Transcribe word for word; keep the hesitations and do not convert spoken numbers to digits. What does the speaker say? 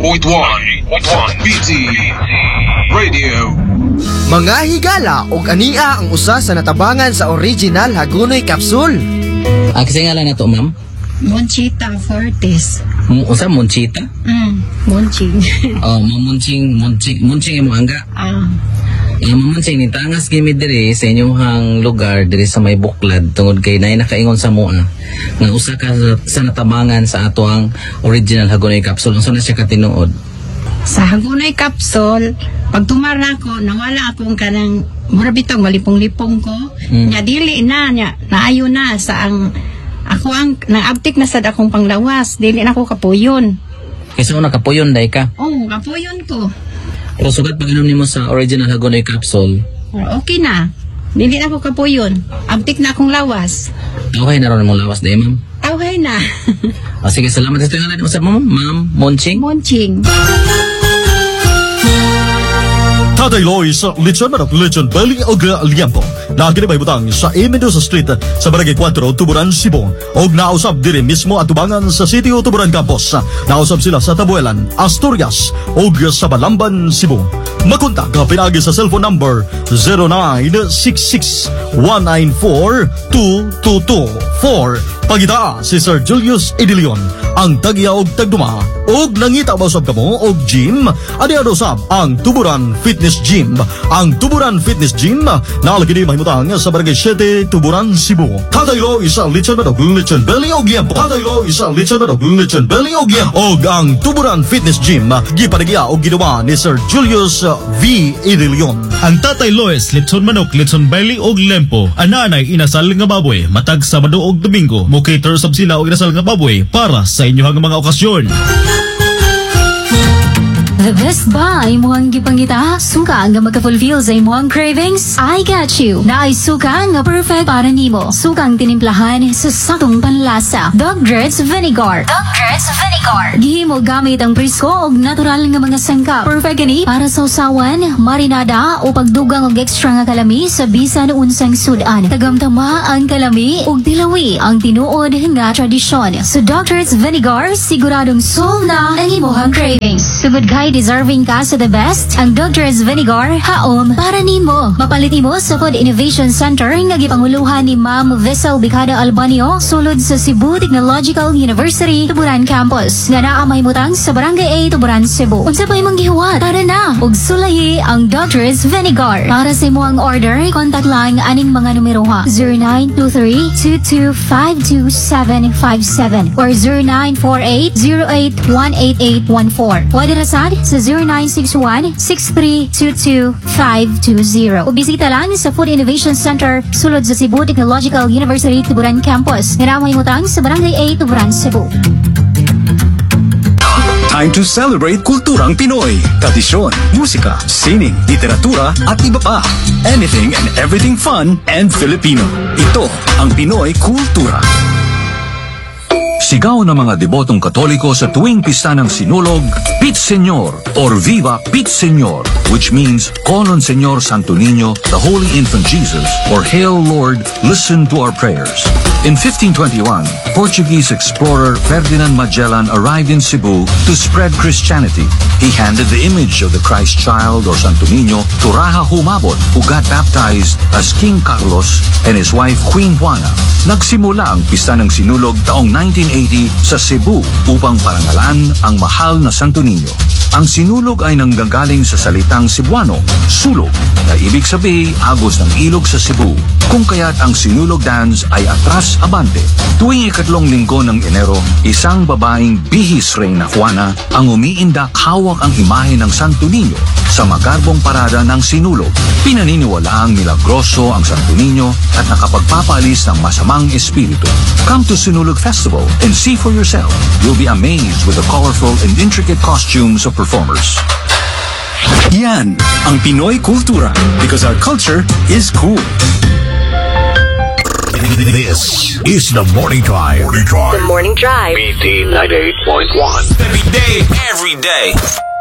point one B T Radio. Mga higala og ania ang usa sa natabangan sa original Hagonoy Capsule. Ah, kasi nga lang na to, ma'am? Monchita Fortes. M- usa, Monchita? Mm, Monching. Oh, Monching, Monching, Monching imo angga. Ah. Uh, Monching, ni tangas gimi diri sa inyong hang lugar diri sa may buklad tungod kay nay nakaingon sa mua nga usa ka sa, sa natabangan sa ato ang original Hagonoy Capsule. Unsa na siya katinuod? Sa Hagonoy Capsule, pag tumara ko, nawala akong kanang mura bitong malipong-lipong ko. Mm. Nya dili na nya, naayo na sa ang ako ang naabtik na sad akong panglawas, dili na ako kapuyon. Kasi una kapuyon day ka. Oh, kapuyon ko. Pero sugat pag inom nimo sa original Hagonoy Capsule, Okay na. Dili na ako kapuyon. Abtik na akong lawas. okay na ron mo lawas day, ma'am. Okay na. Ah, sige, salamat sa tingala mo sa ma'am, ma'am Monching. Monching. Tatay Lois, lechon manok, lechon belly o liampo. Nakakita may butang sa A. Mendoza Street sa Barangay four, Tuburan, Cebu. O nausap dire mismo at tubangan sa City o Tuburan Campus. Nausap sila sa Tabuelan, Asturias o sa Balamban, Cebu. Makontak ka pinagi sa cellphone number zero nine six six one nine four two two two four. Pagita si Sir Julius Idilion, ang tagya og tagduma og nangita ba usab kamo og gym adi usab ang Tuburan Fitness Gym. Ang Tuburan Fitness Gym nalagi di mahimutang sa Barangay seven, Tuburan, Cebu. Kadaylo isa lechon manok, lechon belly og liampo. Kadaylo isa lechon manok, lechon belly og liampo. Og ang Tuburan Fitness Gym gipanagya og ginawa ni Sir Julius V. Idilion. Ang Tatay Lois, lechon manok, lechon belly og lempo. Ananay inasal nga baboy, matag Sabado og Domingo. Mo cater sab sila og inasal nga baboy para sa inyong mga okasyon. The best ba ay muhang gipangita? Suka nga magka-fulfill sa imuhang cravings? I got you! Na ay suka nga perfect para nimo. Sukang tinimplahan sa sakong panlasa. Dogger's Vinegar. Dogger's Vinegar. Gihimo gamit ang presko o natural nga mga sangkap. Perfect gani para sa usawan, marinada o pagdugang og extra nga kalami sa bisan unsang sudan. Tagamtama ang kalami ug dilawi ang tinuod nga tradisyon. Sa Dogger's Vinegar, siguradong solve na ang imuhang cravings. Sugod kay deserving ka sa the best, ang Dogger's Vinegar haom para nimo. Mapalit mo sa Food Innovation Center nga gipanguluhan ni Ma'am Vessel Bicada Albanio sulod sa Cebu Technological University Tuburan Campus nga naa mahimutang sa Barangay eight, Tuburan, Cebu. Unsa pa imong gihuwat? Tara na ug sulayi ang Dogger's Vinegar. Para sa imong order, contact lang aning mga numero ha: zero nine two three two two five two seven five seven or zero nine four eight zero eight one eight eight one four. Pwede rasad sa zero nine six one six three two two five two zero. O bisita lang sa Food Innovation Center sulod sa Cebu Technological University Tuburan Campus. Naramay mo tang sa Barangay eight, Tuburan, Cebu. Time to celebrate kulturang Pinoy. Tradisyon, musika, sining, literatura at iba pa. Anything and everything fun and Filipino. Ito ang Pinoy Kultura. Sigaw ng mga debotong Katoliko sa tuwing pista ng Sinulog, Pit Señor or Viva Pit Señor, which means call on Señor Santo Niño, the Holy Infant Jesus, or Hail Lord, listen to our prayers. In fifteen twenty-one, Portuguese explorer Ferdinand Magellan arrived in Cebu to spread Christianity. He handed the image of the Christ child or Santo Niño to Raja Humabon, who got baptized as King Carlos and his wife Queen Juana. Nagsimula ang pista ng Sinulog taong nineteen eighty sa Cebu upang parangalan ang mahal na Santo Niño. Ang Sinulog ay nanggagaling sa salitang Cebuano, sulog, na ibig sabihin agos ng ilog sa Cebu. Kung kaya't ang Sinulog dance ay atras abante. Tuwing ikatlong linggo ng Enero, isang babaeng bihis Reyna Juana ang umiindak hawak ang imahe ng Santo Niño sa magarbong parada ng Sinulog. Pinaniniwalaang milagroso ang Santo Niño at nakapagpapalis ng masamang espiritu. Come to Sinulog Festival and see for yourself. You'll be amazed with the colorful and intricate costumes of performers. Yan ang Pinoy Kultura, because our culture is cool. This is the Morning Drive. Morning Drive. The Morning Drive. B T ninety-eight point one. Every day, every day.